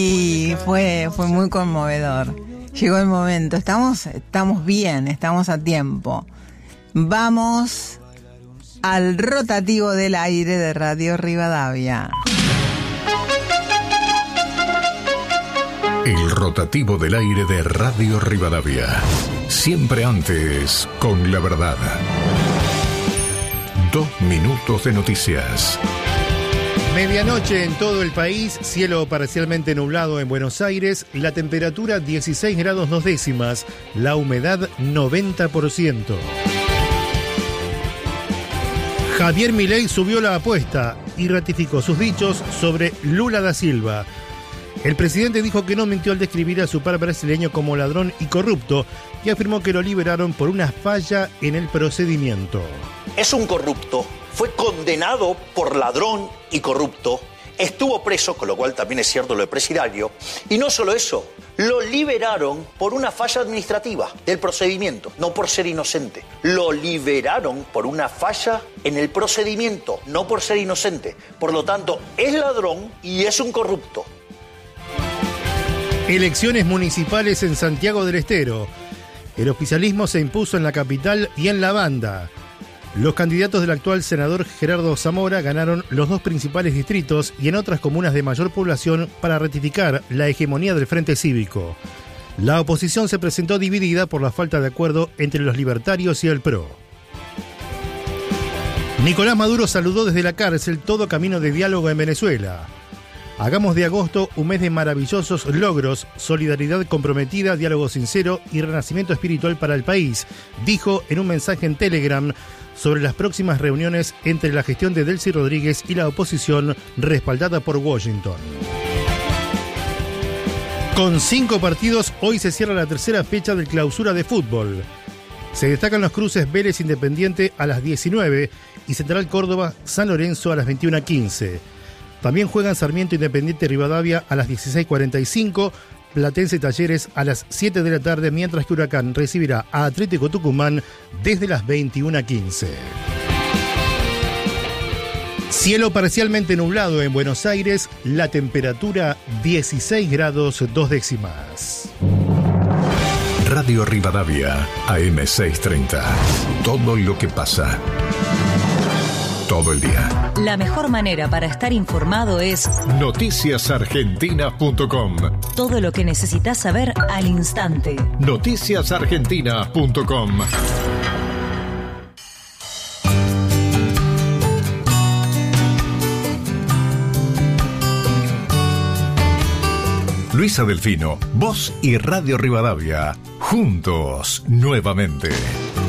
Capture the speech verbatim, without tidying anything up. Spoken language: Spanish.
Y fue, fue muy conmovedor. Llegó el momento. Estamos, estamos bien, estamos a tiempo. Vamos al rotativo del aire de Radio Rivadavia. El rotativo del aire de Radio Rivadavia. Siempre antes, con la verdad. Dos minutos de noticias. Medianoche en todo el país, cielo parcialmente nublado en Buenos Aires, la temperatura dieciséis grados dos décimas, la humedad noventa por ciento. Javier Milei subió la apuesta y ratificó sus dichos sobre Lula da Silva. El presidente dijo que no mintió al describir a su par brasileño como ladrón y corrupto y afirmó que lo liberaron por una falla en el procedimiento. Es un corrupto, fue condenado por ladrón y corrupto, estuvo preso, con lo cual también es cierto lo de presidiario, y no solo eso, lo liberaron por una falla administrativa del procedimiento, no por ser inocente. Lo liberaron por una falla en el procedimiento, no por ser inocente. Por lo tanto, es ladrón y es un corrupto. Elecciones municipales en Santiago del Estero. El oficialismo se impuso en la capital y en la banda. Los candidatos del actual senador Gerardo Zamora ganaron los dos principales distritos y en otras comunas de mayor población para ratificar la hegemonía del Frente Cívico. La oposición se presentó dividida por la falta de acuerdo entre los libertarios y el P R O. Nicolás Maduro saludó desde la cárcel todo camino de diálogo en Venezuela. Hagamos de agosto un mes de maravillosos logros, solidaridad comprometida, diálogo sincero y renacimiento espiritual para el país, dijo en un mensaje en Telegram sobre las próximas reuniones entre la gestión de Delcy Rodríguez y la oposición respaldada por Washington. Con cinco partidos, hoy se cierra la tercera fecha del Clausura de Fútbol. Se destacan los cruces Vélez Independiente a las diecinueve y Central Córdoba San Lorenzo a las veintiuna quince. También juegan Sarmiento Independiente Rivadavia a las dieciséis cuarenta y cinco, Platense Talleres a las siete de la tarde, mientras que Huracán recibirá a Atlético Tucumán desde las veintiuna quince. Cielo parcialmente nublado en Buenos Aires, la temperatura dieciséis grados dos décimas. Radio Rivadavia, A M seiscientos treinta. Todo lo que pasa. Todo el día. La mejor manera para estar informado es noticias argentinas punto com. Todo lo que necesitas saber al instante. noticias argentinas punto com. Luisa Delfino, vos y Radio Rivadavia, juntos nuevamente.